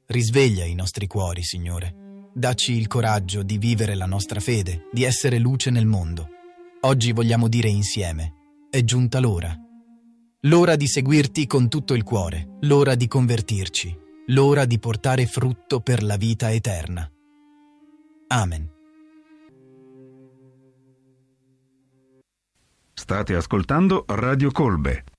Risveglia i nostri cuori, Signore. Dacci il coraggio di vivere la nostra fede, di essere luce nel mondo. Oggi vogliamo dire insieme: è giunta l'ora. L'ora di seguirti con tutto il cuore, l'ora di convertirci, l'ora di portare frutto per la vita eterna. Amen. State ascoltando Radio Colbe.